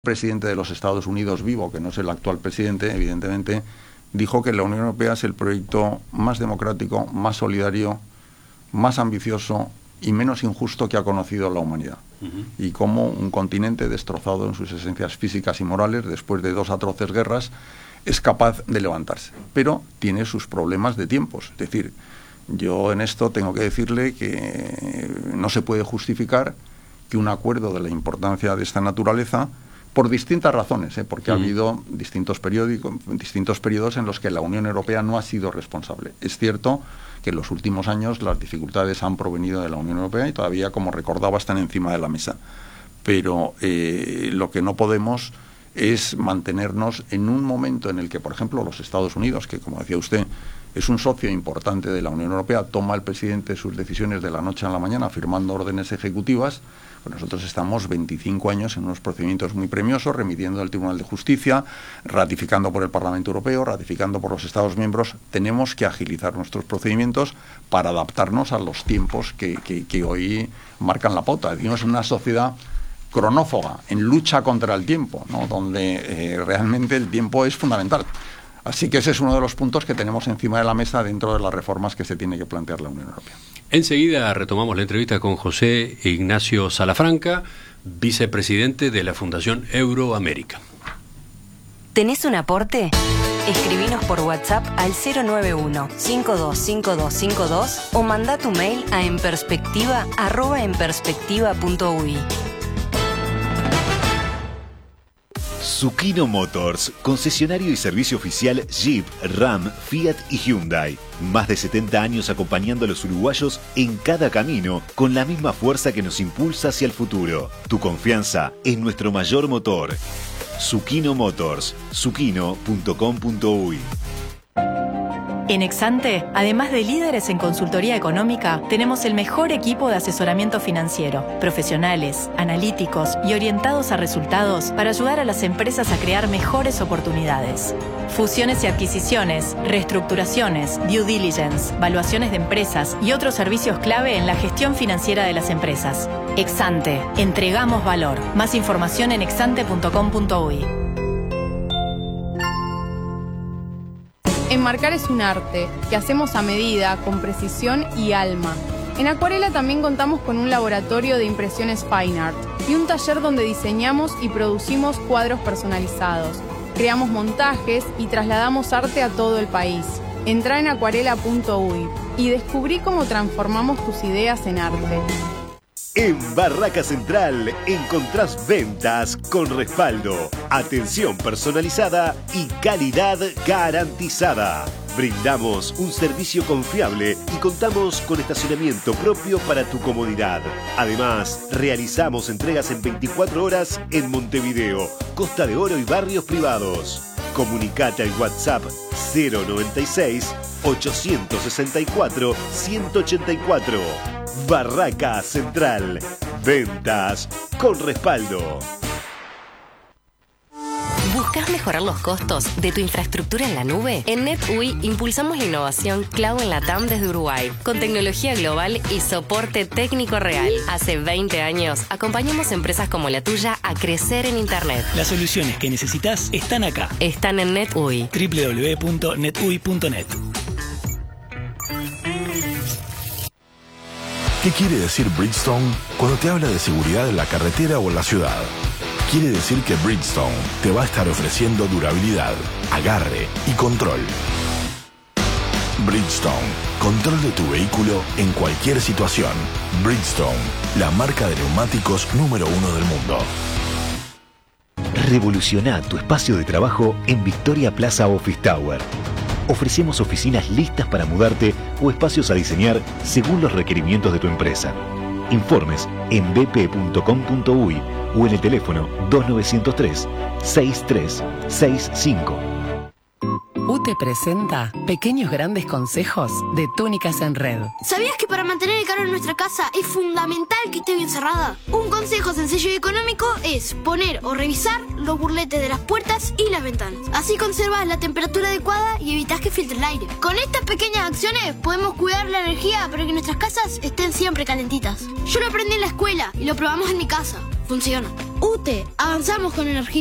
presidente de los Estados Unidos vivo, que no es el actual presidente, evidentemente, dijo que la Unión Europea es el proyecto más democrático, más solidario, más ambicioso y menos injusto que ha conocido la humanidad. Y como un continente destrozado en sus esencias físicas y morales, después de 2 atroces guerras, es capaz de levantarse. Pero tiene sus problemas de tiempos. Es decir, yo en esto tengo que decirle que no se puede justificar que un acuerdo de la importancia de esta naturaleza, por distintas razones, porque ha habido distintos periodos en los que la Unión Europea no ha sido responsable. Es cierto que en los últimos años las dificultades han provenido de la Unión Europea y todavía, como recordaba, están encima de la mesa. Pero lo que no podemos es mantenernos en un momento en el que, por ejemplo, los Estados Unidos, que como decía usted, es un socio importante de la Unión Europea, toma el presidente sus decisiones de la noche a la mañana firmando órdenes ejecutivas. Pues nosotros estamos 25 años en unos procedimientos muy premiosos, remitiendo al Tribunal de Justicia, ratificando por el Parlamento Europeo, ratificando por los Estados miembros. Tenemos que agilizar nuestros procedimientos para adaptarnos a los tiempos que hoy marcan la pauta. Vivimos en una sociedad cronófoga, en lucha contra el tiempo, ¿no? Donde realmente el tiempo es fundamental. Así que ese es uno de los puntos que tenemos encima de la mesa dentro de las reformas que se tiene que plantear la Unión Europea. Enseguida retomamos la entrevista con José Ignacio Salafranca, vicepresidente de la Fundación Euroamérica. ¿Tenés un aporte? Escribinos por WhatsApp al 091-525252 o mandá tu mail a enperspectiva@enperspectiva.ui. Zucchino Motors, concesionario y servicio oficial Jeep, Ram, Fiat y Hyundai. Más de 70 años acompañando a los uruguayos en cada camino, con la misma fuerza que nos impulsa hacia el futuro. Tu confianza es nuestro mayor motor. Zucchino Motors, zucchino.com.uy. En Exante, además de líderes en consultoría económica, tenemos el mejor equipo de asesoramiento financiero, profesionales, analíticos y orientados a resultados para ayudar a las empresas a crear mejores oportunidades. Fusiones y adquisiciones, reestructuraciones, due diligence, valuaciones de empresas y otros servicios clave en la gestión financiera de las empresas. Exante, entregamos valor. Más información en exante.com.uy. Enmarcar es un arte que hacemos a medida, con precisión y alma. En Acuarela también contamos con un laboratorio de impresiones Fine Art y un taller donde diseñamos y producimos cuadros personalizados. Creamos montajes y trasladamos arte a todo el país. Entrá en acuarela.uy y descubrí cómo transformamos tus ideas en arte. En Barraca Central encontrás ventas con respaldo, atención personalizada y calidad garantizada. Brindamos un servicio confiable y contamos con estacionamiento propio para tu comodidad. Además, realizamos entregas en 24 horas en Montevideo, Costa de Oro y barrios privados. Comunicate al WhatsApp 096 864 184. Barraca Central. Ventas con respaldo. ¿Buscas mejorar los costos de tu infraestructura en la nube? En NetUI impulsamos la innovación cloud en la TAM desde Uruguay, con tecnología global y soporte técnico real. Hace 20 años acompañamos empresas como la tuya a crecer en Internet. Las soluciones que necesitas están acá. Están en NetUI. www.netui.net. ¿Qué quiere decir Bridgestone cuando te habla de seguridad en la carretera o en la ciudad? Quiere decir que Bridgestone te va a estar ofreciendo durabilidad, agarre y control. Bridgestone, control de tu vehículo en cualquier situación. Bridgestone, la marca de neumáticos número 1 del mundo. Revoluciona tu espacio de trabajo en Victoria Plaza Office Tower. Ofrecemos oficinas listas para mudarte o espacios a diseñar según los requerimientos de tu empresa. Informes en bp.com.uy o en el teléfono 2903-6365. UTE presenta Pequeños Grandes Consejos de Túnicas en Red. ¿Sabías que para mantener el calor en nuestra casa es fundamental que esté bien cerrada? Un consejo sencillo y económico es poner o revisar los burletes de las puertas y las ventanas. Así conservas la temperatura adecuada y evitas que filtre el aire. Con estas pequeñas acciones podemos cuidar la energía para que nuestras casas estén siempre calentitas. Yo lo aprendí en la escuela y lo probamos en mi casa. funciona. UTE, avanzamos con energía.